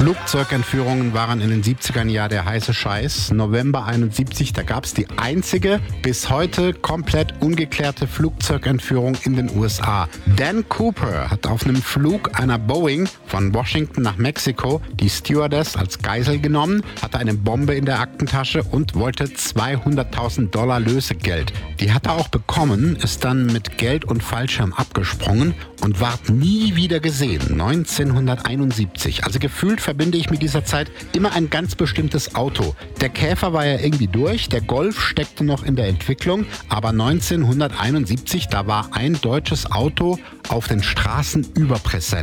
Flugzeugentführungen waren in den 70ern ja der heiße Scheiß. November 71, da gab es die einzige, bis heute komplett ungeklärte Flugzeugentführung in den USA. Dan Cooper hat auf einem Flug einer Boeing von Washington nach Mexiko die Stewardess als Geisel genommen, hatte eine Bombe in der Aktentasche und wollte $200.000 Lösegeld. Die hat er auch bekommen, ist dann mit Geld und Fallschirm abgesprungen und ward nie wieder gesehen. 1971. Also gefühlt verbinde ich mit dieser Zeit immer ein ganz bestimmtes Auto. Der Käfer war ja irgendwie durch, der Golf steckte noch in der Entwicklung, aber 1971, da war ein deutsches Auto auf den Straßen überpräsent.